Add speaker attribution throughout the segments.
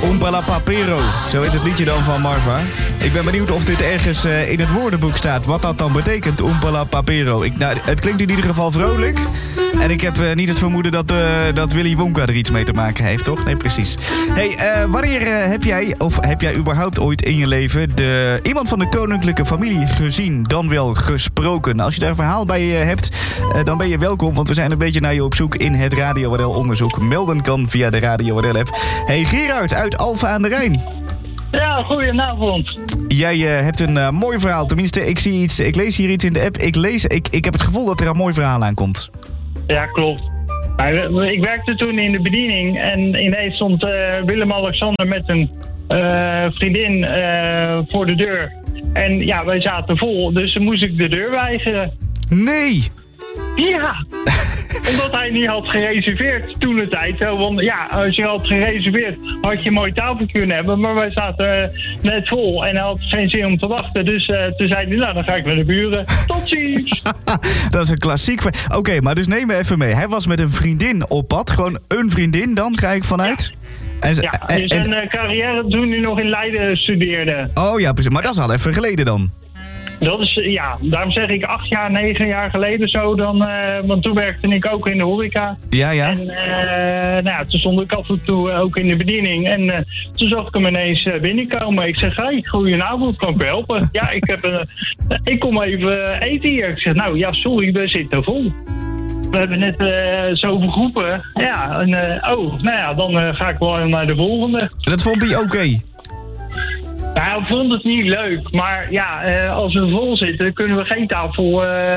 Speaker 1: Oompa La Papero, zo heet het liedje dan van Marva. Ik ben benieuwd of dit ergens in het woordenboek staat. Wat dat dan betekent, Oompa La Papero. Het klinkt in ieder geval vrolijk. En ik heb niet het vermoeden dat Willy Wonka er iets mee te maken heeft, toch? Nee, precies. Hey, wanneer heb jij überhaupt ooit in je leven iemand van de koninklijke familie gezien, dan wel gesproken? Als je daar een verhaal bij hebt, dan ben je welkom, want we zijn een beetje naar je op zoek in het Radio WRL onderzoek. Melden kan via de Radio WRL app. Hey Gerard uit Alphen aan de Rijn.
Speaker 2: Ja, goedenavond.
Speaker 1: Jij hebt een mooi verhaal. Tenminste, ik lees hier iets in de app. Ik heb het gevoel dat er een mooi verhaal aankomt.
Speaker 2: Ja, klopt. Ik werkte toen in de bediening en ineens stond Willem-Alexander met een vriendin voor de deur. En ja, wij zaten vol, dus dan moest ik de deur weigeren.
Speaker 1: Nee!
Speaker 2: Ja, omdat hij niet had gereserveerd toen de tijd. Want ja, als je had gereserveerd, had je een mooi tafel kunnen hebben. Maar wij zaten net vol en hij had geen zin om te wachten. Dus toen zei hij, nou dan ga ik naar de buren. Tot ziens!
Speaker 1: Dat is een klassiek. Oké, maar dus neem me even mee. Hij was met een vriendin op pad. Gewoon een vriendin dan, ga ik vanuit?
Speaker 2: Ja. En zijn carrière toen hij nog in Leiden studeerde.
Speaker 1: Oh ja, precies. Maar dat is al even geleden dan.
Speaker 2: Dat is, ja, daarom zeg ik 8 jaar, 9 jaar geleden zo dan, want toen werkte ik ook in de horeca.
Speaker 1: Ja.
Speaker 2: En toen stond ik af en toe ook in de bediening en toen zag ik hem ineens binnenkomen. Ik zeg, hey, goedenavond, kan ik u helpen? Ja, ik kom even eten hier. Ik zeg, nou ja, sorry, we zitten vol. We hebben net zoveel groepen. Ja, en dan ga ik wel naar de volgende.
Speaker 1: Dat vond hij oké.
Speaker 2: Nou, hij vond het niet leuk, maar ja, als we vol zitten, kunnen we geen tafel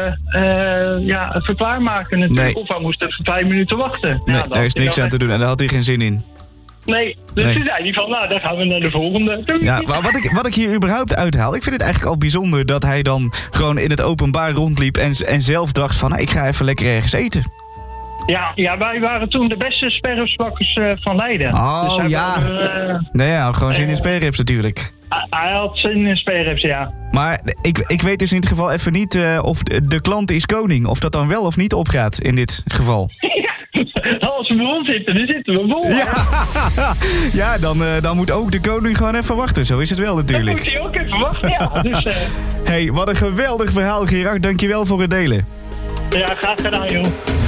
Speaker 2: verklaarmaken natuurlijk. Nee. Of hij moest even 5 minuten wachten.
Speaker 1: Nee, daar is niks aan te doen en daar had hij geen zin in.
Speaker 2: Nee, dus toen zei hij van, nou, dan gaan we naar de volgende.
Speaker 1: Ja, maar wat ik hier überhaupt uithaal, ik vind het eigenlijk al bijzonder dat hij dan gewoon in het openbaar rondliep en zelf dacht van, nou, ik ga even lekker ergens eten.
Speaker 2: Ja, wij waren toen de beste sperripsbakkers van Leiden.
Speaker 1: Oh, dus ja. Gewoon zin in sperrips natuurlijk.
Speaker 2: Hij had zin in sperrips, ja.
Speaker 1: Maar ik weet dus in dit geval even niet of de klant is koning. Of dat dan wel of niet opgaat in dit geval.
Speaker 2: Als we vol zitten, dan zitten we vol.
Speaker 1: Ja, dan moet ook de koning gewoon even wachten. Zo is het wel natuurlijk.
Speaker 2: Dan moet hij ook even wachten, ja. Dus,
Speaker 1: Hey, wat een geweldig verhaal, Gerard. Dankjewel voor het delen.
Speaker 2: Ja, graag gedaan, joh.